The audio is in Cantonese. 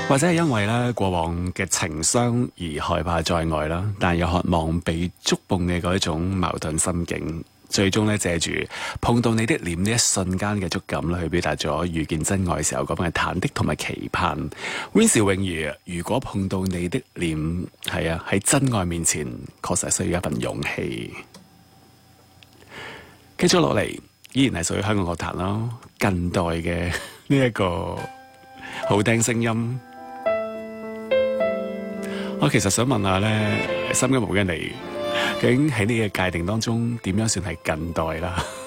或者係因為咧過往嘅情傷而害怕再愛啦，但又渴望被觸碰嘅嗰一種矛盾心境，最終咧借住碰到你的臉呢一瞬間嘅觸感咧，去表達咗遇見真愛時候咁嘅忐忑同埋期盼。Wins 泳兒，如果碰到你的臉，係啊，喺真愛面前，確實需要一份勇氣。繼續落嚟，依然係屬於香港樂壇咯，近代嘅呢一個好聽聲音。我其實想問下咧，心機無嘅你，究竟喺你嘅界定當中點樣算係近代啦？